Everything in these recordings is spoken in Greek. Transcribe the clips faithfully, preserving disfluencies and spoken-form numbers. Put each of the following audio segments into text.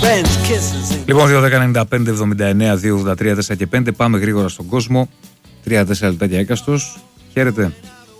Λοιπόν, δύο δέκα ενενήντα πέντε εβδομήντα εννέα δύο ογδόντα τρία τέσσερα και πέντε. Πάμε γρήγορα στον κόσμο. τρία τέσσερα λεπτάκια έκαστος. Χαίρετε.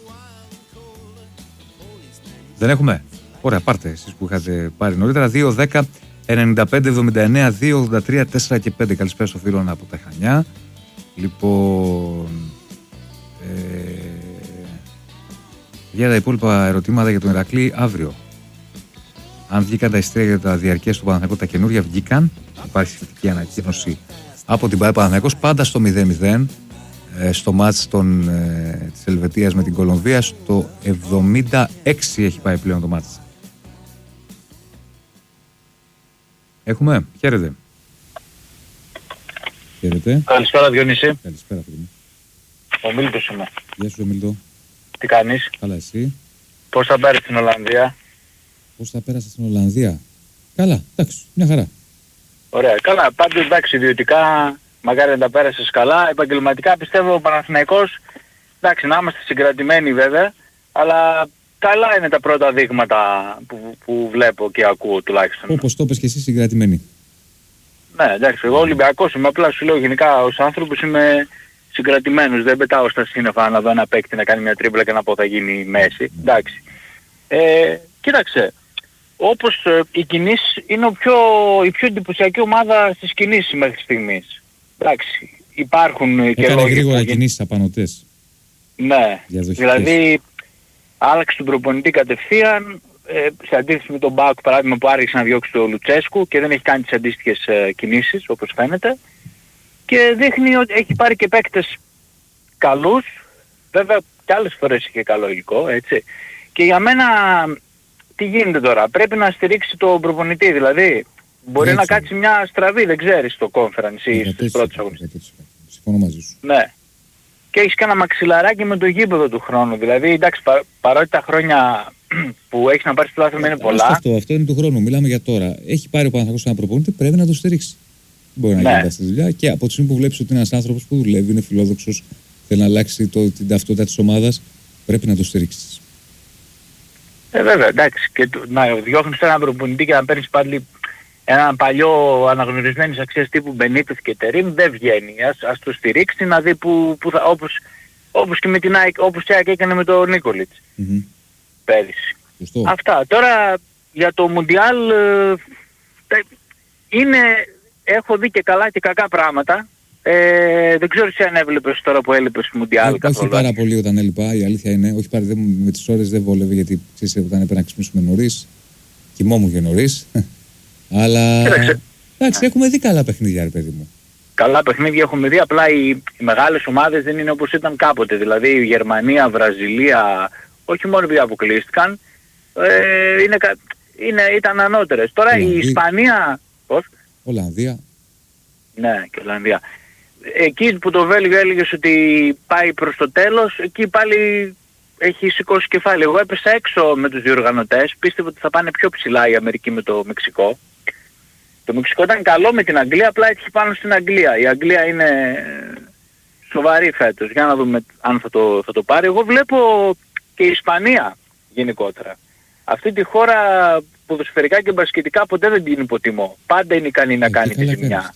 Δεν έχουμε. Ωραία, πάρτε εσείς που είχατε πάρει νωρίτερα. δύο δέκα ενενήντα πέντε εβδομήντα εννέα δύο ογδόντα τρία τέσσερα και πέντε. Καλησπέρα στο φίλο από τα Χανιά. Λοιπόν. Ε, για τα υπόλοιπα ερωτήματα για τον Ηρακλή αύριο. Αν βγήκαν τα εισιτήρια για τα διαρκές του Παναθηναϊκού, τα καινούργια βγήκαν. Υπάρχει σχετική ανακοίνωση από την ΠΑΕ Παναθηναϊκός, πάντα στο μηδέν μηδέν. Στο μάτς των, ε, της Ελβετίας με την Κολομβία, στο εβδομήντα έξι έχει πάει πλέον το μάτς. Έχουμε, χαίρετε. Χαίρετε. Καλησπέρα Διονύση. Καλησπέρα φίλε μου. Ο Μίλτος είμαι. Γεια σου Μίλτο. Τι κάνεις? Καλά εσύ? Πώς θα πέρασες στην Ολλανδία? Πώς θα πέρασα στην Ολλανδία? Καλά, εντάξει, μια χαρά. Ωραία, καλά, πάντως εντάξει, ιδιωτικά μακάρι να τα πέρασες καλά. Επαγγελματικά πιστεύω ο Παναθηναϊκός, εντάξει, να είμαστε συγκρατημένοι βέβαια, αλλά καλά είναι τα πρώτα δείγματα που, που βλέπω και ακούω τουλάχιστον. Όπως το είπες και εσύ, συγκρατημένοι. Ναι, εντάξει, εγώ Ολυμπιακός είμαι, απλά σου λέω γενικά ως άνθρωπος είμαι συγκρατημένος, δεν πετάω στα σύννεφα να δω ένα παίκτη να κάνει μια τρίμπλα και να πω θα γίνει Μέση, εντάξει. Ε, κοίταξε, όπως ε, οι κινήσεις είναι ο πιο, η πιο εντυπωσιακή ομάδα στις κινήσεις μέχρι στιγμής. Εντάξει, υπάρχουν και λόγια. Έκανε γρήγορα κινήσεις απανωτές. Ναι, δηλαδή άλλαξε τον προπονητή κατευθείαν, ε, σε αντίθεση με τον Μπάουκ παράδειγμα που άρχισε να διώξει τον Λουτσέσκου και δεν έχει κάνει τις αντίστοιχες ε, κινήσεις όπως φαίνεται. Και δείχνει ότι έχει πάρει και παίκτες καλούς, βέβαια και άλλες φορές είχε καλό υλικό, έτσι. Και για μένα τι γίνεται τώρα, πρέπει να στηρίξει τον προπονητή, δηλαδή μπορεί έτσι να κάτσει μια στραβή, δεν ξέρεις, στο conference ή στις πρώτες αγωνιστικές. Συμφωνώ μαζί σου. Ναι. Και έχεις και ένα μαξιλαράκι με το γήπεδο του χρόνου, δηλαδή εντάξει πα, παρότι τα χρόνια που έχεις να πάρεις το άθλημα είναι πολλά. Αυτό, αυτό είναι του χρόνου, μιλάμε για τώρα. Έχει πάρει ο Παναθηναϊκός ένα προπονητή, πρέπει να το στηρίξει. Μπορεί να ναι. γίνει αυτή τη δουλειά και από τη στιγμή που βλέπεις ότι είναι ένας άνθρωπος που δουλεύει, είναι φιλόδοξος, θέλει να αλλάξει το, την ταυτότητα της ομάδας, πρέπει να το στηρίξεις. Ε, βέβαια, εντάξει. Και το, να διώχνεις έναν προπονητή και να παίρνεις πάλι έναν παλιό αναγνωρισμένης αξίας τύπου Μπενίτες και Τερίμ, δεν βγαίνει. Ας, ας το στηρίξει να δει που, που θα, όπως, όπως και με την ΑΕΚ, όπως και έκανε με τον Νίκολιτς mm-hmm. πέρυσι. Σωστό. Αυτά. Τώρα για το Μουντιάλ ε, είναι... Έχω δει και καλά και κακά πράγματα. Ε, δεν ξέρω εσύ αν έβλεπες τώρα που έλειπες Μουντιάλ καθόλου. Όχι πάρα πολύ όταν έλειπα, η αλήθεια είναι. Όχι πάρα, με τις ώρες δεν βόλευε γιατί ξέρεις όταν έπρεπε να ξυπνήσουμε νωρίς. Κοιμόμουν και νωρίς. Αλλά Κοίταξε. εντάξει, έχουμε δει καλά παιχνίδια ρε παιδί μου. Καλά παιχνίδια έχουμε δει, απλά οι, οι μεγάλες ομάδες δεν είναι όπως ήταν κάποτε. Δηλαδή η Γερμανία, Βραζιλία, όχι μόνο επειδή αποκλείστηκαν, ε, είναι, είναι, ήταν ανώτερες. Τώρα η Ισπανία... Πώς? Ολλανδία. Ναι, και Ολλανδία. Εκεί που το Βέλγιο έλεγες ότι πάει προς το τέλος, εκεί πάλι έχει σηκώσει κεφάλι. Εγώ έπεσα έξω με τους διοργανωτές, πίστευα ότι θα πάνε πιο ψηλά η Αμερική με το Μεξικό. Το Μεξικό ήταν καλό με την Αγγλία, απλά έτυχε πάνω στην Αγγλία. Η Αγγλία είναι σοβαρή φέτος, για να δούμε αν θα το, θα το πάρει. Εγώ βλέπω και η Ισπανία γενικότερα. Αυτή τη χώρα ποδοσφαιρικά και μπασκετικά ποτέ δεν την υποτιμώ. Πάντα είναι ικανή να κάνει τη ζημιά.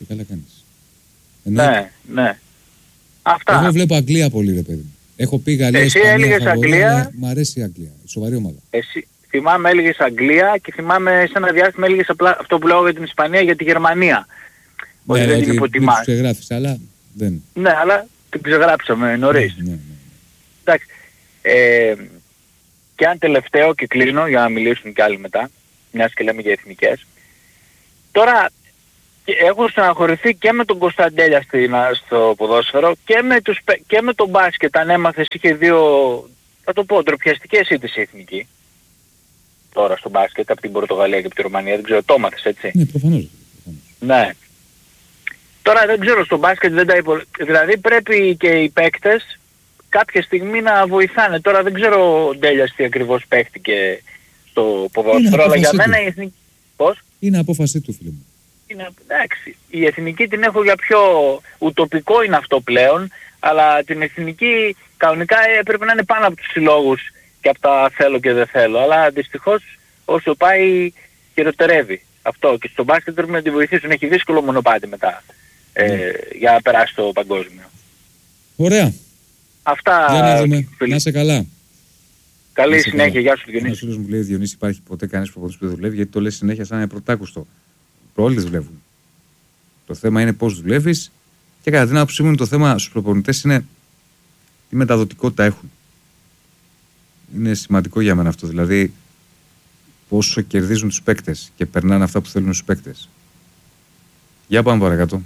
Ναι, ναι. Αυτά. Εγώ βλέπω Αγγλία πολύ ρε παιδί. Έχω πει Γαλλία, εσύ Ισπανία, έλεγες Αγγλία. Μ' αρέσει η Αγγλία. Σοβαρή ομάδα. Εσύ θυμάμαι έλεγες Αγγλία και θυμάμαι σε ένα διάστημα έλεγες απλά αυτό που λέω για την Ισπανία για τη Γερμανία. Ναι, ότι δεν την υποτιμάς. Δεν τους ξεγράφεις, αλλά δεν. Ναι, αλλά την ξεγράψαμε νωρίς. Ναι, ναι, ναι. Εντάξει. Ε, και αν τελευταίο και κλείνω για να μιλήσουν κι άλλοι μετά, μιας και λέμε για εθνικές. Τώρα έχω στεναχωρηθεί και με τον Κωνσταντέλια στο ποδόσφαιρο και με, τους, και με τον μπάσκετ. Αν έμαθες είχε δύο, θα το πω, ντροπιαστικές ήττες η εθνική. Τώρα στο μπάσκετ από την Πορτογαλία και από τη Ρουμανία, δεν ξέρω, το έμαθες έτσι. Ναι, προφανώς. Ναι. Τώρα δεν ξέρω στο μπάσκετ, δεν τα υπο... δηλαδή πρέπει και οι παίκτες κάποια στιγμή να βοηθάνε. Τώρα δεν ξέρω ο Ντέλιας τι ακριβώς παίχτηκε στο ποδόσφαιρο, αλλά για μένα η εθνική... Πώς? Είναι απόφαση του φίλου μου. Είναι, εντάξει, η εθνική την έχω για πιο ουτοπικό είναι αυτό πλέον, αλλά την εθνική κανονικά έπρεπε να είναι πάνω από τους συλλόγους και από τα θέλω και δεν θέλω, αλλά δυστυχώς όσο πάει χειροτερεύει Αυτό. Και στο μπάσκετ πρέπει να τη βοηθήσουν. Έχει δύσκολο μονοπάτι μετά ε, για να περάσει το παγκόσμιο. Ωραία. Αυτά. Για να δούμε. Φίλοι. Να είσαι καλά. Καλή συνέχεια. Καλά. Γεια σου Διονύση. Ένας φίλος μου λέει Διονύση υπάρχει ποτέ κανένας προπονητής που δεν δουλεύει γιατί το λες συνέχεια σαν είναι πρωτάκουστο. Όλοι δουλεύουν. Το θέμα είναι πώς δουλεύεις και κατά την άποψή μου το θέμα στους προπονητές είναι τι μεταδοτικότητα έχουν. Είναι σημαντικό για μένα αυτό. Δηλαδή πόσο κερδίζουν τους παίκτες και περνάνε αυτά που θέλουν στους παίκτες. Για πάμε παρακάτω.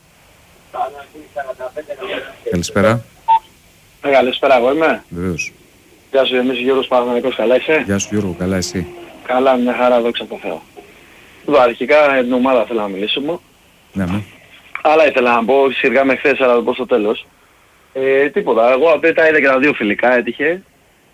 Καλησπέρα. Ε, καλησπέρα, εγώ είμαι. Βεβαίως. Γεια σου Διονύση, Γιώργος Παναθηναϊκός, καλά είσαι? Γεια σου Γιώργο, καλά εσύ? Καλά, μια χαρά, δόξα τω Θεώ. Λοιπόν, αρχικά για την ομάδα θέλω να μιλήσουμε. Ναι, ναι. Αλλά ήθελα να πω, σχετικά με χθες, αλλά το πω στο τέλος. Ε, τίποτα, εγώ απ' τα είδα και τα δύο φιλικά, έτυχε.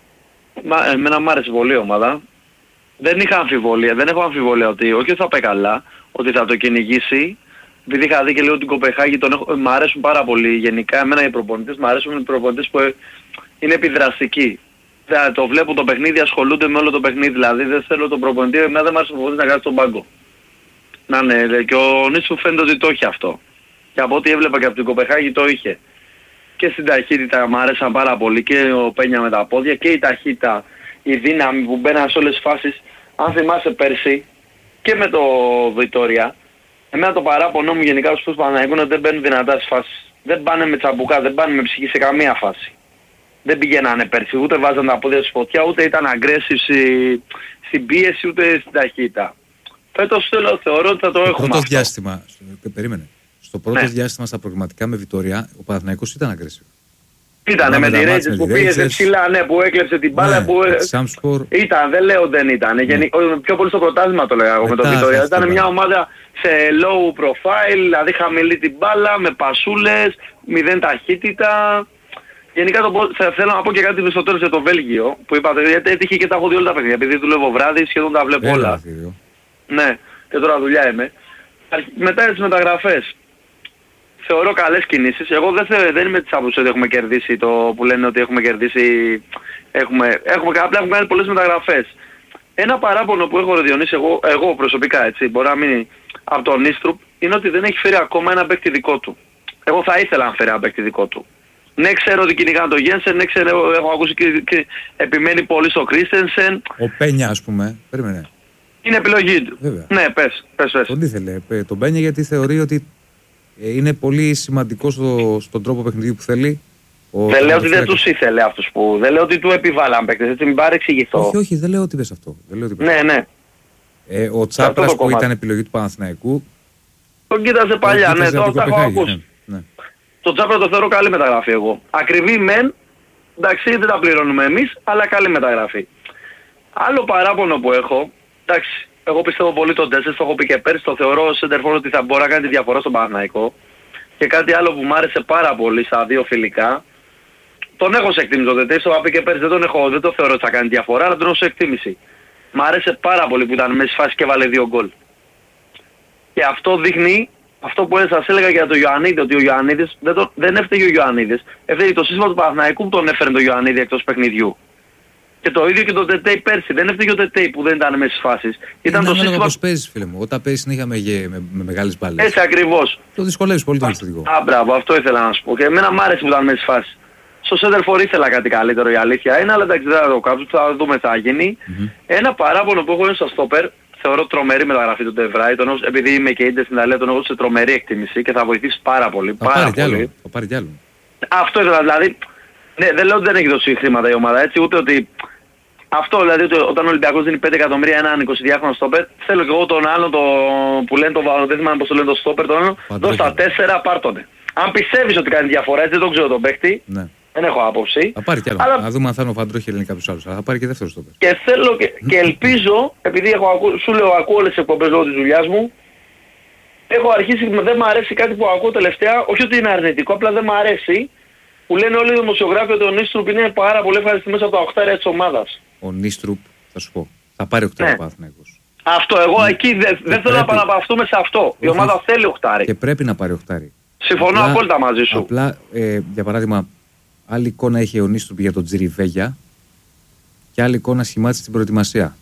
Μα, εμένα μου άρεσε πολύ η ομάδα. Δεν είχα αμφιβολία, δεν έχω αμφιβολία ότι όχι ότι θα πάει καλά, ότι θα το κυνηγήσει. Επειδή είχα δει και λίγο την Κοπεχάγη, τον έχω, μ' αρέσουν πάρα πολύ γενικά. Εμένα οι προπονητές, μ' αρέσουν οι προπονητές που είναι επιδραστικοί. Θα το βλέπω το παιχνίδι, ασχολούνται με όλο το παιχνίδι. Δηλαδή δεν θέλω τον προπονητή, εμένα δεν μ' αρέσει ο προπονητής να κάνει στον πάγκο. Να ναι, και ο Νίσου φαίνεται ότι το έχει αυτό. Και από ό,τι έβλεπα και από την Κοπεχάγη το είχε. Και στην ταχύτητα μου άρεσαν πάρα πολύ και ο Πένια με τα πόδια και η ταχύτητα, η δύναμη που μπαίναν σε όλες τις φάσεις. Αν θυμάσαι πέρσι και με το Βιτόρια, εμένα το παράπονο μου γενικά στους Παναθηναϊκούς είναι ότι δεν μπαίνουν δυνατά στις φάσεις. Δεν πάνε με τσαμπουκά, δεν πάνε με ψυχή σε καμία φάση. Δεν πηγαίνανε πέρσι, ούτε βάζαν τα πόδια στη φωτιά, ούτε ήταν aggressive στη, στην πίεση, ούτε στην ταχύτητα. Φέτος θέλω, θεωρώ ότι θα το στο έχουμε πρώτο αυτό. διάστημα, περίμενε. Στο πρώτο Ναι. διάστημα στα προγραμματικά με Βιτόρια, ο Παναθηναϊκός ήταν aggressive. Ήτανε με τα τη μάτς Ρέιτζες με που τη πήγε Rangers. ψηλά, ναι, που έκλεψε την μπάλα, Ναι, που... με τη Σάμσπορ. Ήταν, δεν λέω δεν ήταν. Γενι... Πιο πολύ στο πρωτάθλημα το λέγα εγώ με Μετά τον Βιτόρια. χάθηκε Ήταν η μια μπάλα. ομάδα σε low profile, δηλαδή χαμηλή την μπάλα, με πασούλες, μηδέν ταχύτητα. Γενικά το πω, θε- θέλω να πω και κάτι στο τέλος για το Βέλγιο που είπατε, γιατί έτυχε και τα έχω δει όλα τα παιδιά. Επειδή δουλεύω βράδυ, σχεδόν τα βλέπω Έλα, όλα. θηρίο. Ναι, και τώρα δουλειά είμαι. Αρχ- Μετά τις μεταγραφές. Θεωρώ καλές κινήσεις. Εγώ δεν, θε, δεν είμαι της άποψης ότι έχουμε κερδίσει το που λένε ότι έχουμε κερδίσει. Έχουμε, έχουμε, απλά έχουμε κάνει πολλές μεταγραφές. Ένα παράπονο που έχω ρε Διονύση, εγώ, εγώ προσωπικά έτσι, μπορεί να μείνει από τον Νίστρουπ, είναι ότι δεν έχει φέρει ακόμα ένα παίκτη δικό του. Εγώ θα ήθελα να φέρει ένα παίκτη δικό του. Ναι, ξέρω ότι κυνηγάνε τον Γένσεν, ναι, ξέρω, έχω ακούσει και, και επιμένει πολύ στο Κρίστενσεν. Ο Πένια, ας πούμε, περίμενε. Είναι επιλογή του. Βέβαια. Ναι, πες, πες, πες. Τον ήθελε. ε, Τον Πένια γιατί θεωρεί ότι ε, είναι πολύ σημαντικό στο, στον τρόπο παιχνιδιού που θέλει. Ο Δεν λέω ότι δεν τερματοφύλακας. τους ήθελε αυτούς που... Δεν λέω ότι του επιβάλλαν παίκτες, έτσι μην παρεξηγηθώ. Όχι, όχι, δεν λέω ότι πες αυτό. Δεν λέω ότι πες. Ναι, ναι. Ε, ο Αυτό Τσάπρας το που κομμάτι. ήταν επιλογή του Παναθηναϊκού. Τον κοίταζε παλιά, τον ναι, κοίταζε από τώρα την τα έχω Κοπεχάγη, ακούσει. ναι, ναι. Το Τσάπρα το θεωρώ καλή μεταγραφή εγώ. Ακριβή μεν, εντάξει δεν τα πληρώνουμε εμείς, αλλά καλή μεταγραφή. Άλλο παράπονο που έχω, εντάξει, εγώ πιστεύω πολύ τον Τέσσερ, το έχω πει και πέρσι, το θεωρώ ως σεντερφόρ ότι θα μπορεί να κάνει τη διαφορά στον Παναθηναϊκό. Και κάτι άλλο που μου άρεσε πάρα πολύ στα δύο φιλικά, τον έχω σε εκτίμηση τον Τέσσερ, το είχα πει και πέρσι, δεν τον έχω, δεν το θεωρώ ότι θα κάνει διαφορά, αλλά τον έχω σε εκτίμηση. Μ' άρεσε πάρα πολύ που ήταν μέσα στη φάση και βάλε δύο γκολ. Και αυτό δείχνει αυτό που σας έλεγα για τον Ιωαννίδη, ότι ο Ιωαννίδης δεν, το, δεν έφταιγε ο Ιωαννίδης. Έφταιγε το σύστημα του Παναθηναϊκού που τον έφερε τον Ιωαννίδη εκτός παιχνιδιού. Και το ίδιο και το Τετέι πέρσι. Δεν έφταιγε ο Τετέι που δεν ήταν μέσα στις φάσεις. Ήταν Είναι το ανάλογα σύστημα... πώς παίζεις, φίλε μου. Όταν παίζεις συνέχεια με, γε- με, με μεγάλες μπάλες. Έτσι ακριβώς. Το δυσκολεύεις πολύ τον ευθυντικό. Α, μπράβο, αυτό ήθελα να σου πω. Και εμένα μ' άρεσε που ήταν μέσα στις φάσεις. Στο Σέντερφορ ήθελα κάτι καλύτερο, η αλήθεια είναι, αλλά εντάξει δεν θα το κάνω, θα δούμε τι θα γίνει. Mm-hmm. Ένα παράπονο που έχω είναι στο στόπερ, θεωρώ τρομερή μεταγραφή του Ντεβράη, τον έχω, επειδή είμαι και είτε στην Ιταλία, τον έχω σε τρομερή εκτίμηση και θα βοηθήσει πάρα πολύ. Θα πάρα πάρει κι πολύ. άλλο. Θα πάρει κι άλλο. Αυτό ήθελα, δηλαδή, ναι, δεν λέω ότι δεν έχει δώσει χρήματα η ομάδα, έτσι, ούτε ότι... Αυτό δηλαδή ότι όταν ο Ολυμπιακός δίνει πέντε εκατομμύρια έναν εικοσιδυάχρονο στόπερ, θέλω και εγώ τον άλλον το, που λένε το βαλό, δεν θυμάμαι πώς το λένε το στόπερ, τον άλλον, δώσ' τα τέσσερα, πάρ' τόνε. Αν πιστεύεις ότι κάνει διαφορά, έτσι δεν τον ξέρω τον παίκτη, Ναι. δεν έχω άποψη. Θα πάρει κι άλλο. Αλλά... Να δούμε αν θα είναι ο Φαντρόχη ή κάποιος άλλος. Αλλά θα πάρει και δεύτερο στόπερ. Και θέλω και, και ελπίζω, επειδή έχω ακού, σου λέω ακούω όλες τις εκπομπές λόγω της δουλειάς μου, έχω αρχίσει, δεν μ' αρέσει κάτι που ακούω τελευταία, όχι ότι είναι αρνητικό, απλά δεν μ' αρέσει, που λένε όλοι οι δημοσιογράφοι ότι ο Νίστρουπ είναι πάρα πολύ ευχαριστημένος μέσα από τα οχτάρια της ομάδας. Ο Νίστρουπ, θα σου πω, θα πάρει οχτάρι Ναι. ο Παναθηναϊκός. Αυτό, εγώ εκεί δεν δεν θέλω πρέπει. να επαναπαυθούμε σε αυτό. Η Όχι. ομάδα θέλει οχτάρι. Και πρέπει να πάρει οχτάρι. Συμφωνώ Απλά- απόλυτα μαζί σου. Απλά, ε, για παράδειγμα, άλλη εικόνα είχε ο Νίστρουπ για τον Τζιριβέγια και άλλη εικόνα σχημάτισε στην προετοιμασία.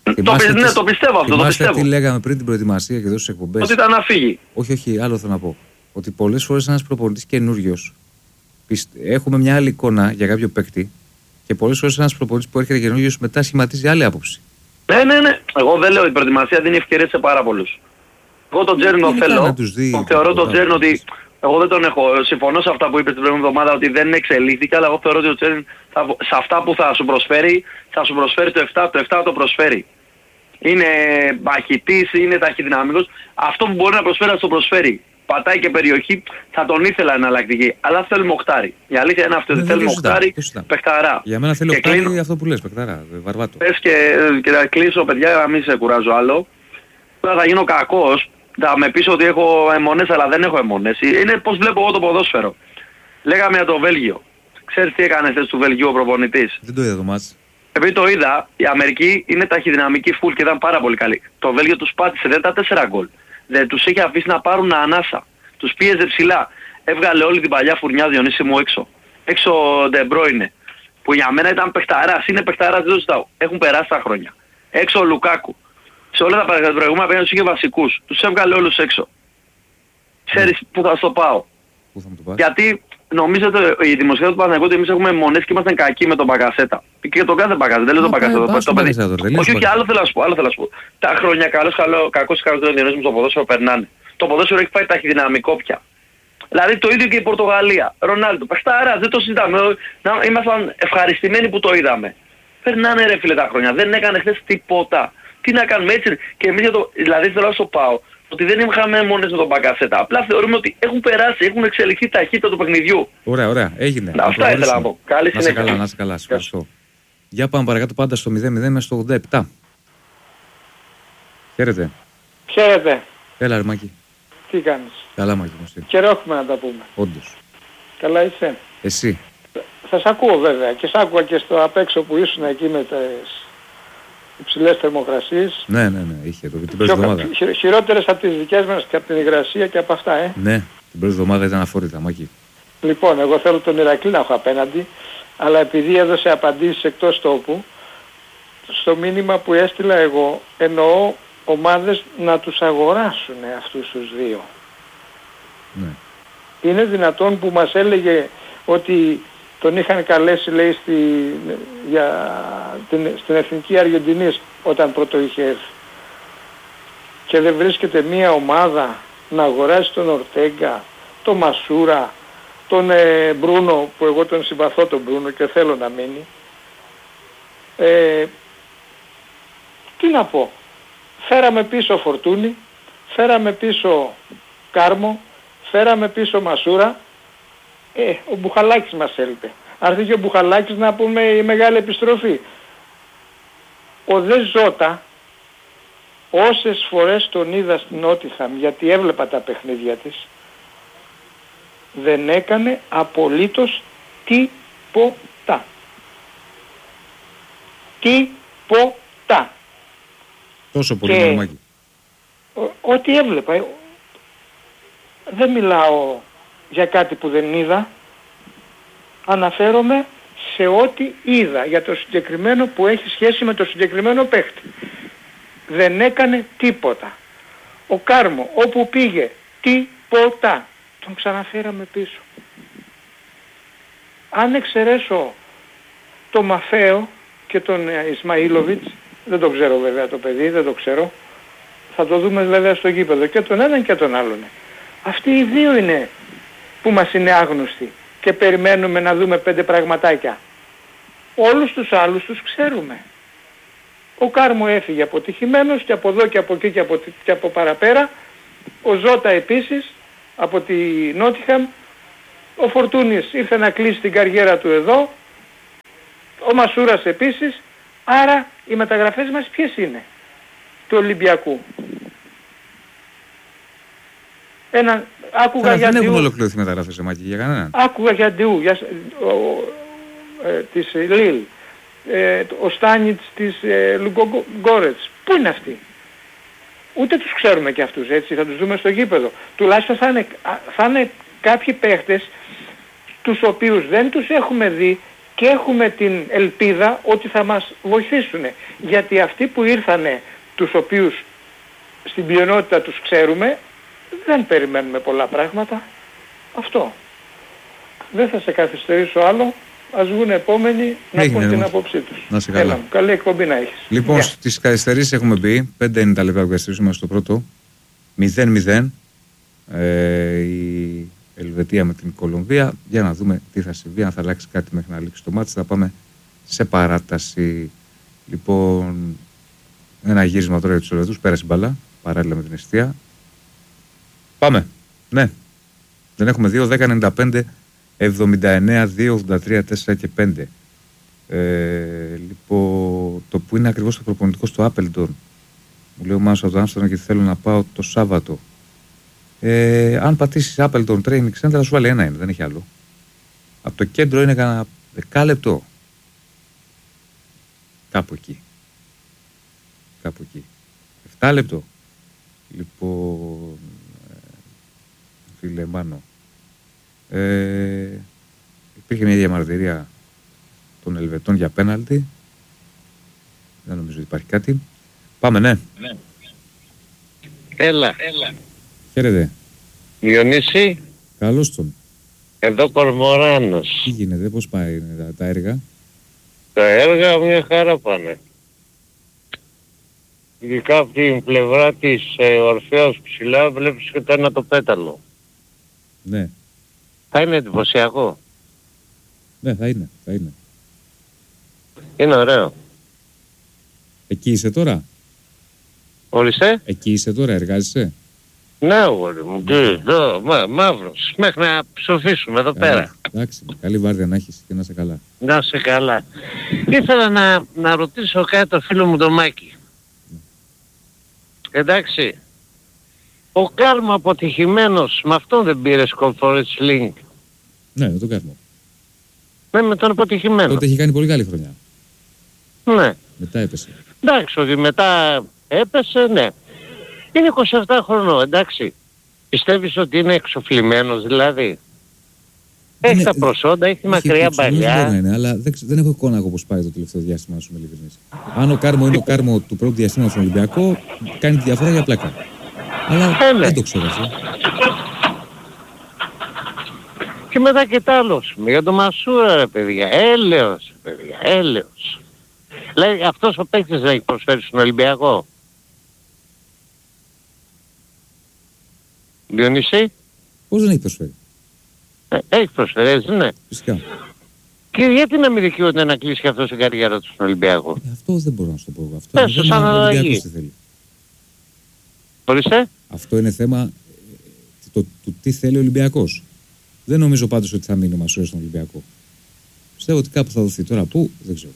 Το, πι, ναι, το πιστεύω αυτό. Το πιστεύω. Τι λέγαμε πριν την προετοιμασία και εδώ στις εκπομπές. Ότι ήταν να φύγει. Όχι, όχι, άλλο θέλω να πω. Ότι πολλές φορές ένας προπονητής καινούριος, έχουμε μια άλλη εικόνα για κάποιο παίκτη και πολλές φορές ένας προπονητής που έρχεται καινούριος μετά σχηματίζει άλλη άποψη. Ναι, ναι, ναι. Εγώ δεν λέω ότι η προετοιμασία δίνει ευκαιρίες σε πάρα πολλούς. Εγώ τον Τζέρν τον θέλω. Θεωρώ τον Τζέρν ότι. Εγώ δεν τον έχω. Συμφωνώ σε αυτά που είπε την προηγούμενη εβδομάδα ότι δεν εξελίχθηκε, αλλά εγώ θεωρώ ότι ο Τζέρν σε αυτά που θα σου προσφέρει, θα σου προσφέρει το επτά, το επτά το προσφέρει. Είναι μαχητής, είναι ταχυδυναμικός. Αυτό που μπορεί να προσφέρει θα το προσφέρει. Πατάει και περιοχή, θα τον ήθελα εναλλακτική. Αλλά θέλουμε οχτάρι. Η αλήθεια είναι αυτό. Δεν θέλουμε οχτάρι, παιχταρά. Για μένα θέλει οχτάρι κλείνω... αυτό που λες, παιχταρά. Βαρβάτο. Πες και, και να κλείσω, παιδιά, να μην σε κουράζω άλλο. Τώρα θα γίνω κακός. Θα με πεις ότι έχω αιμονές, αλλά δεν έχω αιμονές. Είναι πώς βλέπω εγώ το ποδόσφαιρο. Λέγαμε για το Βέλγιο. Ξέρεις τι έκανε χθες του Βελγίου ο προπονητής? Δεν το είδα το μάτς. Επειδή το είδα, η Αμερική είναι ταχυδυναμική φουλ και ήταν πάρα πολύ καλή. Το Βέλγιο τους πάτησε, δεν τα τέσσερα γκολ. Δεν τους είχε αφήσει να πάρουν ανάσα. Τους πίεζε ψηλά. Έβγαλε όλη την παλιά φουρνιά, Διονύση μου, έξω. Έξω ο De Bruyne, που για μένα ήταν παιχταράς. Είναι παιχταράς, δεν το ζητάω. Έχουν περάσει τα χρόνια. Έξω ο Λουκάκου. Σε όλα τα προηγούμενα παιδιά τους είχε βασικούς. Τους έβγαλε όλους έξω. Ξέρεις mm. που θα στο πάω? Πού θα μου το πας? Γιατί νομίζω ότι η δημοσιογραφία του Παναθηναϊκού ότι εμείς έχουμε μονές και είμαστε κακοί με τον Μπακασέτα. Και τον κάθε Μπακασέτα, δεν λέω τον Μπακασέτα. Το παιδί. Όχι, όχι, άλλο θέλω να σου πω, άλλο θέλω να σου πω. Τα χρόνια καλός, καλό, κακός ή καλός δεν μου στο ποδόσφαιρο περνάνε. Το ποδόσφαιρο έχει πάει ταχυδυναμικό πια. Δηλαδή το ίδιο και η Πορτογαλία. Ρονάλντο, παχτάρα, δεν το συζητάμε. Ήμασταν ευχαριστημένοι που το είδαμε. Περνάνε ρε φίλε τα χρόνια, δεν έκανε χθες τίποτα. Τι να κάνουμε έτσι? Και εμείς για το, δηλαδή θέλω να σου πάω ότι δεν είχαμε μόνες με τον Μπακασέτα. Απλά θεωρούμε ότι έχουν περάσει, έχουν εξελιχθεί ταχύτητα του παιχνιδιού. Ωραία, ωραία, έγινε. Να, αυτά ήθελα να πω. Καλή συνέχεια. Να σε καλά, να σε καλά, σε ευχαριστώ. Για πάμε παρακάτω, πάντα στο μηδέν μηδέν μέσα στο ογδόντα επτά. Χαίρετε. Χαίρετε. Έλα ρε Μάκη. Τι κάνεις? Καλά Μάκη μου. Καιρό έχουμε να τα πούμε. Όντως. Καλά είσαι? Εσύ? Θα σ' ακούω βέβαια και σ' άκουγα και στο απ' έξω που ήσουν εκεί με τις υψηλές θερμοκρασίες. Ναι, ναι, ναι, είχε το, την πρώτη εβδομάδα. Χει, χειρότερες από τις δικές μας και από την υγρασία και από αυτά, ε. Ναι, την πρώτη εβδομάδα ήταν αφόρητα, Μάκη. Λοιπόν, εγώ θέλω τον Ηρακλή να έχω απέναντι, αλλά επειδή έδωσε απαντήσεις εκτός τόπου, στο μήνυμα που έστειλα εγώ εννοώ ομάδες να τους αγοράσουν αυτούς τους δύο. Ναι. Είναι δυνατόν που μας έλεγε ότι τον είχαν καλέσει, λέει, στη, για την, στην Εθνική Αργεντινής όταν πρώτο είχε έρθει και δεν βρίσκεται μία ομάδα να αγοράσει τον Ορτέγκα, τον Μασούρα, τον ε, Μπρούνο, που εγώ τον συμπαθώ τον Μπρούνο και θέλω να μείνει. Ε, τι να πω, φέραμε πίσω Φορτούνη, φέραμε πίσω Κάρμο, φέραμε πίσω Μασούρα. Ε, ο Μπουχαλάκης μας έλειπε. Άρθε και ο Μπουχαλάκης να πούμε η μεγάλη επιστροφή. Ο Δε Ζώτα, όσες φορές τον είδα στην Νότιχαμ, γιατί έβλεπα τα παιχνίδια της, δεν έκανε απολύτως τίποτα. Τίποτα. Τόσο πολύ νομάκι. Ό,τι έβλεπα. Δεν μιλάω για κάτι που δεν είδα. Αναφέρομαι σε ό,τι είδα για το συγκεκριμένο που έχει σχέση με το συγκεκριμένο παίχτη. Δεν έκανε τίποτα. Ο Κάρμο όπου πήγε τίποτα. Τον ξαναφέραμε πίσω. Αν εξαιρέσω το Μαφαίο και τον Ισμαήλοβιτς, δεν το ξέρω βέβαια το παιδί, δεν το ξέρω. Θα το δούμε βέβαια στο γήπεδο και τον έναν και τον άλλον. Αυτοί οι δύο είναι που μας είναι άγνωστοι και περιμένουμε να δούμε πέντε πραγματάκια. Όλους τους άλλους τους ξέρουμε. Ο Κάρμο έφυγε αποτυχημένος και από εδώ και από εκεί και από, και από παραπέρα. Ο Ζώτα επίσης από τη Νότιχαμ. Ο Φορτούνης ήρθε να κλείσει την καριέρα του εδώ. Ο Μασούρας επίσης. Άρα οι μεταγραφές μας ποιες είναι? Του Ολυμπιακού. Ένα, άκουγα Άρα, για δεν Ντιού. έχουν ολοκληρωθεί μεταγραφές σε Μάκη για κανέναν. Άκουγα για Ντιού, για, ο, ο, ε, της Λίλ, ε, ο Στάνιτς της ε, Λουγκογκόρετς. Πού είναι αυτοί? Ούτε τους ξέρουμε και αυτούς, έτσι, θα τους δούμε στο γήπεδο. Τουλάχιστον θα είναι, θα είναι κάποιοι παίχτες τους οποίους δεν τους έχουμε δει και έχουμε την ελπίδα ότι θα μας βοηθήσουν. Γιατί αυτοί που ήρθανε, τους οποίους στην πλειονότητα τους ξέρουμε, δεν περιμένουμε πολλά πράγματα. Αυτό. Δεν θα σε καθυστερήσω άλλο. Ας βγουν επόμενοι να πούν την άποψή τους. Να σε καλά. Έλα, καλή εκπομπή να έχεις. Λοιπόν, Yeah. στις καθυστερήσεις έχουμε μπει. πέντε είναι τα λεπτά που καθυστερήσουμε στο πρώτο. μηδέν μηδέν. Ε, η Ελβετία με την Κολομβία. Για να δούμε τι θα συμβεί, αν θα αλλάξει κάτι μέχρι να λήξει το μάτι. Θα πάμε σε παράταση. Λοιπόν, ένα γύρισμα τώρα για τους Ελβετούς. Πέρασε η μπάλα, παράλληλα με την Εστία. Πάμε. Ναι. Δεν έχουμε δύο, δέκα, ενενήντα πέντε, εβδομήντα εννέα, δύο, ογδόντα τρία, τέσσερα και πέντε. Ε, λοιπόν, το που είναι ακριβώς το προπονητικό στο Άπελντον. Μου λέει ο Μάνος από το Άμστερνταμ και θέλω να πάω το Σάββατο. Ε, αν πατήσεις Άπελντον Training Center θα σου βάλει ένα είναι, δεν έχει άλλο. Από το κέντρο είναι κανένα δεκάλεπτο. Κάπου εκεί. Κάπου εκεί. εφτά λεπτό. Λοιπόν, φίλε Μάνο, ε, υπήρχε μια διαμαρτυρία των Ελβετών για πέναλτι. Δεν νομίζω ότι υπάρχει κάτι. Πάμε, ναι. Ναι. Έλα. Έλα. Χαίρετε. Διονύση. Καλώς τον. Εδώ Κορμοράνος. Τι γίνεται, πώς πάει τα, τα έργα? Τα έργα μια χαρά πάνε. Ειδικά από την πλευρά της ε, Ορφέως ψηλά βλέπεις και το ένα το πέταλο. Ναι. Θα είναι εντυπωσιακό. Ναι, θα είναι, θα είναι. Είναι ωραίο. Εκεί είσαι τώρα? Ορίστε. Εκεί είσαι τώρα, εργάζεσαι? Ναι, αγόρι μου, τι, εδώ, μα, μαύρος, μέχρι να ψοφήσουμε εδώ πέρα. Εντάξει, καλή βάρδια να έχεις και να είσαι καλά. Να είσαι καλά. Ήθελα να, να ρωτήσω κάτι το φίλο μου τον Μάκη. Εντάξει, ο Κάρμο αποτυχημένος, με αυτόν δεν πήρες Conference Link? Ναι, με τον Κάρμο. Ναι, με τον αποτυχημένο. Τότε έχει κάνει πολύ καλή χρονιά. Ναι. Μετά έπεσε. Εντάξει, ότι μετά έπεσε, ναι. Είναι είκοσι επτά χρονών, εντάξει. Πιστεύεις ότι είναι εξοφλημένος δηλαδή? Έχει είναι, τα προσόντα, έχει μακριά παλιά. Δεν είναι, αλλά δεν, δεν έχω εικόνα εγώ πώς πάει το τελευταίο διάστημα, να σου είμαι ειλικρινής. Αν ο Κάρμο είναι ο Κάρμο του πρώτου διαστήματος στον Ολυμπιακό, κάνει τη διαφορά για πλάκα. Αλλά ε, ναι. δεν το ξέρω αυτό. Και μετά και τ' άλλο, για το Μασούρα ρε παιδιά, έλεος παιδιά, έλεος. Δηλαδή αυτός ο παίκτης δεν έχει προσφέρει στον Ολυμπιακό. Διονύση. Πώς δεν έχει προσφέρει? Ε, έχει προσφέρει, έτσι, ναι. Φυσικά. Και γιατί να μην δικαιούται να κλείσει και αυτό στην καριέρα του στον Ολυμπιακό? Ε, αυτό δεν μπορώ να σου το πω. Αυτό Πες το σαν αλλαγή. Ορίστε. Αυτό είναι θέμα το, του τι θέλει ο Ολυμπιακός. Δεν νομίζω πάντως ότι θα μείνει ο Μασούρας στον Ολυμπιακό. Πιστεύω ότι κάπου θα δοθεί. Τώρα πού, δεν ξέρω.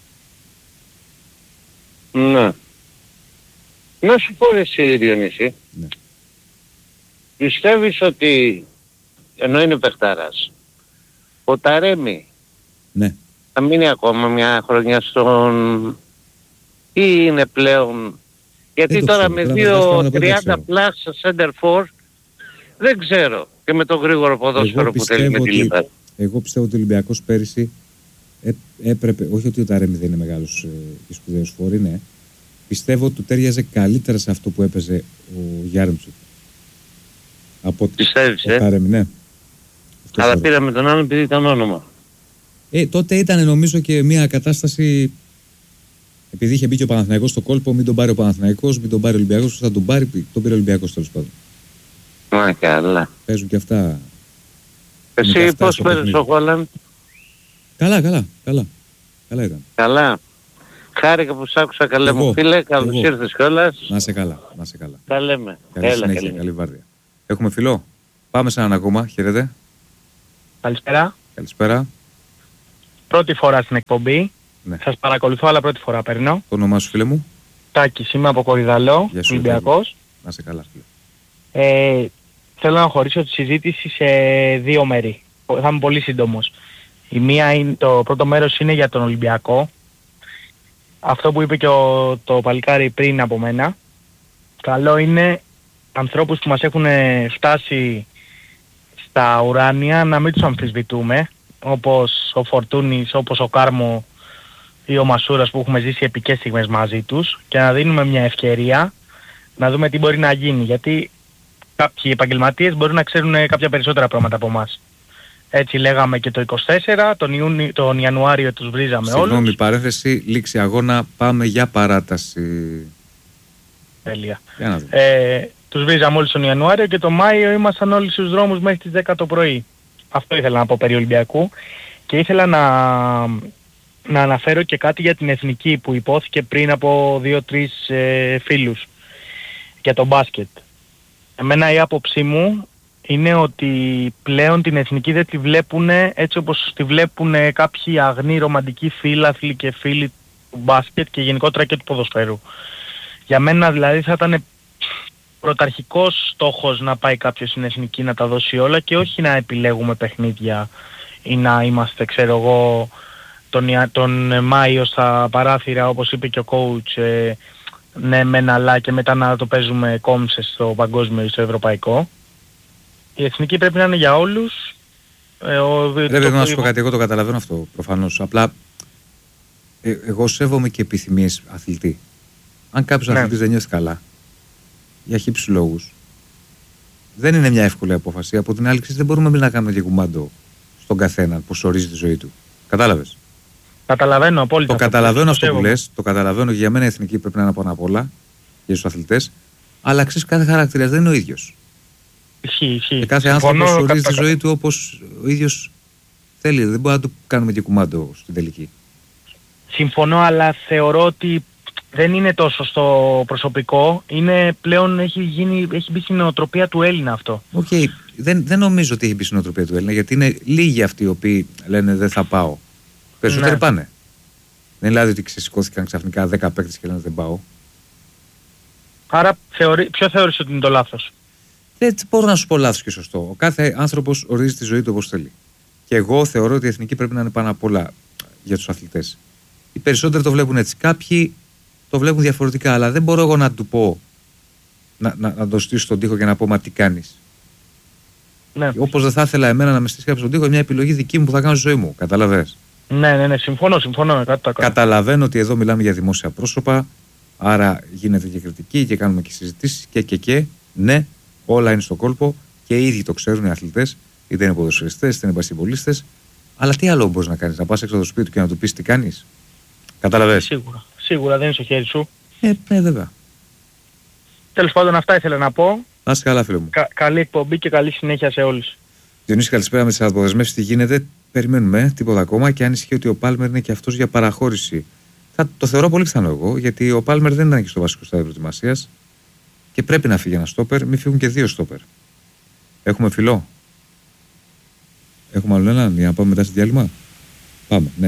Ναι. Να σου πω εσύ Διονύση. Ναι. Πιστεύεις ότι, ενώ είναι παιχτάρας, ο Ταρέμι ναι. θα μείνει ακόμα μια χρονιά στον... ή είναι πλέον... Γιατί τώρα ξέρω. με Τώρα δύο τριάντα πλάς center for δεν ξέρω. Και με το γρήγορο ποδόσφαιρο που θέλει με τη Λίβερ. Εγώ πιστεύω ότι ο Ολυμπιακός πέρυσι έ, έπρεπε, όχι ότι ο Ταρέμι δεν είναι μεγάλος ε, και σπουδαίος φόρ, ναι. Πιστεύω ότι του τέριαζε καλύτερα σε αυτό που έπαιζε ο Γιάρμτσου. Από Πιστεύεις, το ε? Ταρέμι, ναι. Αυτό Αλλά φορώ. πήραμε τον άλλον επειδή ήταν όνομα. Ε, τότε ήταν νομίζω και μια κατάσταση. Επειδή είχε μπει και ο Παναθηναϊκός στο κόλπο, μην τον πάρει ο Παναθηναϊκός, μην τον πάρει ο Ολυμπιακός, θα τον πάρει, τον πήρε ο Ολυμπιακός τέλος πάντων. Μα καλά. Παίζουν και αυτά. Εσύ πώς παίζεις ο Χόλαντ? Καλά, καλά, καλά. Καλά ήταν. Καλά. Χάρηκα που σ' άκουσα, καλέ μου φίλε, καλώς ήρθες κιόλας. Να σε καλά, να σε καλά. Τα λέμε. Καλή Έλα, συνέχεια, καλή. καλή βάρδια. Έχουμε φιλό. Πάμε σε έναν ακόμα. Χαίρετε. Καλησπέρα. Καλησπέρα. Πρώτη φορά στην εκπομπή. Ναι. Σας παρακολουθώ, αλλά πρώτη φορά παίρνω. Το όνομά σου, φίλε μου? Τάκης, είμαι από Κορυδαλό, Ολυμπιακός. Να σε καλά, φίλε. Ε, θέλω να χωρίσω τη συζήτηση σε δύο μέρη. Θα είμαι πολύ σύντομος. Η μία είναι, το πρώτο μέρος είναι για τον Ολυμπιακό. Αυτό που είπε και ο, το παλικάρι πριν από μένα. Καλό είναι ανθρώπους που μας έχουν φτάσει στα ουράνια να μην τους αμφισβητούμε. όπως ο Φορτούνης, όπως ο Κάρμο ή ο Μασούρας που έχουμε ζήσει επικές στιγμές μαζί τους και να δίνουμε μια ευκαιρία να δούμε τι μπορεί να γίνει, γιατί κάποιοι επαγγελματίες μπορεί να ξέρουν κάποια περισσότερα πράγματα από εμάς. Έτσι λέγαμε και το είκοσι τέσσερα, τον, Ιούνι, τον Ιανουάριο τους βρίζαμε όλους. Συγγνώμη, παρένθεση, λήξη αγώνα, πάμε για παράταση. Τέλεια. Για να δούμε. Ε, τους βρίζαμε όλους τον Ιανουάριο και τον Μάιο ήμασταν όλοι στους δρόμους μέχρι τις δέκα το πρωί. Αυτό ήθελα να πω περί Ολυμπιακού και ήθελα να, να αναφέρω και κάτι για την εθνική που υπόθηκε πριν από δύο τρεις ε, φίλους για το μπάσκετ. Εμένα η άποψή μου είναι ότι πλέον την εθνική δεν τη βλέπουν έτσι όπως τη βλέπουν κάποιοι αγνοί ρομαντικοί φίλαθλοι και φίλοι του μπάσκετ και γενικότερα και του ποδοσφαίρου. Για μένα δηλαδή θα ήταν πρωταρχικός στόχος να πάει κάποιος στην εθνική να τα δώσει όλα και όχι να επιλέγουμε παιχνίδια ή να είμαστε, ξέρω εγώ, τον, τον Μάιο στα παράθυρα όπως είπε και ο coach, ε, ναι μεν αλλά και μετά να το παίζουμε κόμψες στο παγκόσμιο ή στο ευρωπαϊκό. Η εθνική πρέπει να είναι για όλους. Ε, ο, πρέπει το... να σου πω κάτι, εγώ το καταλαβαίνω αυτό προφανώς. Απλά ε, εγώ σέβομαι και επιθυμίες αθλητή. Αν κάποιος ναι. αθλητής δεν νιώθει καλά, για χύψους λόγους, δεν είναι μια εύκολη απόφαση. Από την άλλη, δεν μπορούμε εμείς να κάνουμε και κουμάντο στον καθένα που ορίζει τη ζωή του. Κατάλαβες? Καταλαβαίνω απόλυτα. Το καταλαβαίνω αυτό που λες, το καταλαβαίνω και για μένα η εθνική πρέπει να είναι πάνω απ' όλα για τους αθλητές. Αλλά ξέρεις, κάθε χαρακτήρας δεν είναι ο ίδιος. Ισχύει, ισχύει. Και κάθε άνθρωπος ορίζει τη ζωή του όπως ο ίδιος θέλει. Δεν μπορούμε να του κάνουμε και κουμάντο στην τελική. Συμφωνώ, αλλά θεωρώ ότι δεν είναι τόσο στο προσωπικό. Είναι πλέον έχει, γίνει, έχει μπει στην νοοτροπία του Έλληνα αυτό. Οκ. Okay. Δεν, δεν νομίζω ότι έχει μπει στην νοοτροπία του Έλληνα, γιατί είναι λίγοι αυτοί οι οποίοι λένε δεν θα πάω. Περισσότεροι ναι. πάνε. Δεν είναι δηλαδή ότι ξεσηκώθηκαν ξαφνικά δέκα παίκτες και λένε δεν πάω. Άρα θεωρεί, ποιο θεωρείς ότι είναι το λάθος? Δεν μπορώ να σου πω λάθος και σωστό. Ο κάθε άνθρωπος ορίζει τη ζωή του όπως θέλει. Και εγώ θεωρώ ότι η εθνική πρέπει να είναι πάνω απ' όλα για τους αθλητές. Οι περισσότεροι το βλέπουν έτσι. Κάποιοι το βλέπουν διαφορετικά, αλλά δεν μπορώ εγώ να του πω, να, να, να το στήσω στον τοίχο και να πω μα τι κάνεις. Ναι. Όπως δεν θα ήθελα εμένα να με στήσει κάποιος στον τοίχο, μια επιλογή δική μου που θα κάνω στη ζωή μου. Καταλαβες? Ναι, ναι, ναι, συμφωνώ, συμφωνώ. Κάτω, κάτω. Καταλαβαίνω ότι εδώ μιλάμε για δημόσια πρόσωπα, άρα γίνεται και κριτική και κάνουμε και συζητήσεις και και και. Ναι, όλα είναι στο κόλπο και οι ίδιοι το ξέρουν οι αθλητές, είτε είναι ποδοσφαιριστές, είτε είναι μπασκετμπολίστες. Αλλά τι άλλο μπορείς να κάνεις, να πας έξω από το σπίτι του και να του πεις τι κάνεις? Καταλαβες? Σίγουρα, σίγουρα δεν είναι στο χέρι σου. Ε, ναι, βέβαια. Τέλος πάντων, αυτά ήθελα να πω. Να είσαι καλά, φίλε μου. Κα, καλή εκπομπή και καλή συνέχεια σε όλους. Διονύση, καλησπέρα με τις αποδεσμεύσεις. Τι γίνεται, περιμένουμε τίποτα ακόμα και αν ισχύει ότι ο Πάλμερ είναι και αυτός για παραχώρηση. Θα το θεωρώ πολύ πιθανό εγώ, γιατί ο Πάλμερ δεν ήταν και στο βασικό στάδιο προετοιμασίας και πρέπει να φύγει ένα στόπερ, μην φύγουν και δύο στόπερ. Έχουμε φιλό. Έχουμε άλλον έναν για να πάμε μετά στο διάλειμμα. Πάμε, ναι.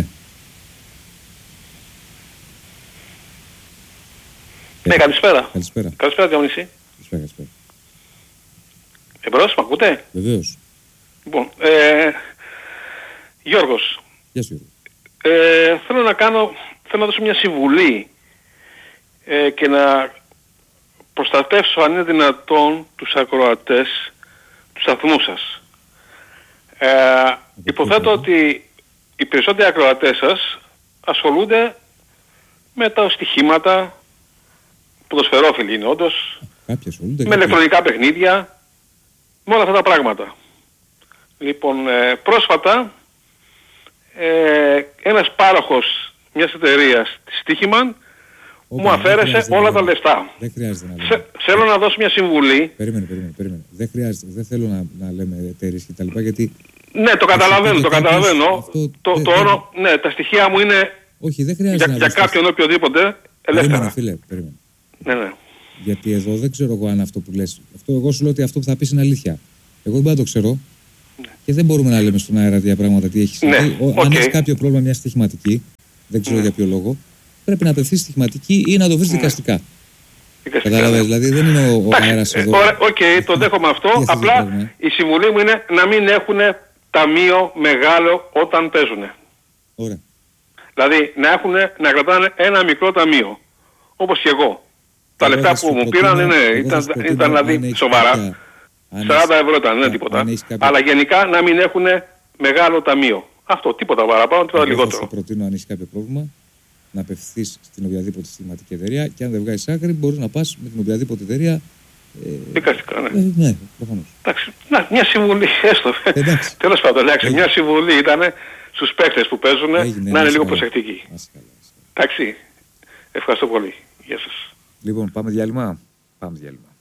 Ναι, καλησπέρα. Καλησπέρα. Καλησπέρα, Διονύση. Καλησπέρα, καλησπέρα. Εμπρός, μ' ακούτε? Βεβαίως. Λοιπόν, ε, Γιώργος. Γεια σου. Ε, θέλω να κάνω, θέλω να δώσω μια συμβουλή ε, και να προστατεύσω αν είναι δυνατόν τους ακροατές του σταθμού σας. Ε, υποθέτω ότι οι περισσότεροι ακροατές σας ασχολούνται με τα στοιχήματα, ποδοσφαιρόφιλοι είναι όντως, με ηλεκτρονικά παιχνίδια, με όλα αυτά τα πράγματα. Λοιπόν, ε, πρόσφατα ε, ένας πάροχος μιας εταιρείας της Στίχημαν μου αφαίρεσε όλα τα λεφτά. Δεν χρειάζεται να λέμε. Θέλω να δώσω μια συμβουλή. Περίμενε, περίμενε, περίμενε. Δεν χρειάζεται, δεν θέλω να, να λέμε εταιρείες και τα λοιπά, γιατί... Ναι, το καταλαβαίνω, το καταλαβαίνω. Αυτό, το, δε, το όρο, δε... ναι, τα στοιχεία μου είναι όχι, δεν χρειάζεται για, να για κάποιον οποιοδήποτε ελεύθερα. Περίμενε, φίλε, περίμενε. Ναι, ναι. Γιατί εδώ δεν ξέρω εγώ αν αυτό που λες. Αυτό, εγώ σου λέω ότι αυτό που θα πεις είναι αλήθεια. Εγώ δεν πάω το ξέρω. Ναι. Και δεν μπορούμε να λέμε στον αέρα τέτοια πράγματα τι έχει συμβεί. Ναι, okay. Αν έχει κάποιο πρόβλημα, μια στοιχηματική, δεν ξέρω ναι. για ποιο λόγο, πρέπει να απευθύνεις στοιχηματική ή να το βρεις ναι. δικαστικά. Καταλαβαίνεις, δηλαδή δεν είναι ο, ο αέρας εδώ. Οκ, okay, το δέχομαι αυτό. Απλά η συμβουλή μου είναι να μην έχουν ταμείο μεγάλο όταν παίζουν. Ωραία. Δηλαδή να, έχουν, να κρατάνε ένα μικρό ταμείο. Όπως και εγώ. Τα λεφτά που μου πήραν είναι, ήταν, ήταν δηλαδή σοβαρά. σαράντα ευρώ ήταν, δεν είναι τίποτα. Αλλά γενικά να μην έχουν μεγάλο ταμείο. Αυτό, τίποτα παραπάνω, τίποτα Εγώ λιγότερο. θα σου προτείνω, αν έχει κάποιο πρόβλημα, να απευθυνθείς στην οποιαδήποτε συστηματική εταιρεία και αν δεν βγάζεις άκρη, μπορείς να πας με την οποιαδήποτε εταιρεία. Ε, Δικαστικά, ναι. Ε, ναι, προφανώς. Εντάξει, να, μια συμβουλή, έστω. Εντάξει. Τέλος πάντων, εντάξει, Έγινε. μια συμβουλή ήταν στους παίκτες που παίζουν Έγινε, να είναι λίγο καλά. προσεκτικοί. Άσε καλά, άσε καλά. Εντάξει, ευχαριστώ πολύ. Γεια σας. Λοιπόν, πάμε διάλειμμα. Πάμε διάλειμμα.